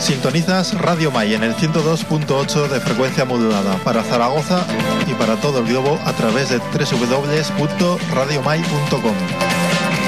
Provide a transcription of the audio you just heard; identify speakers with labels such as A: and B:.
A: Sintonizas Radio Mai en el 102.8 de frecuencia modulada para Zaragoza y para todo el globo a través de www.radiomai.com.